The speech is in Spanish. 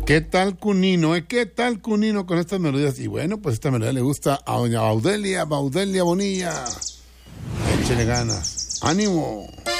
¿Qué tal Cunino? ¿Qué tal Cunino con estas melodías? Y bueno, pues esta melodía le gusta a doña Baudelia Bonilla. Échele ganas. ¡Ánimo!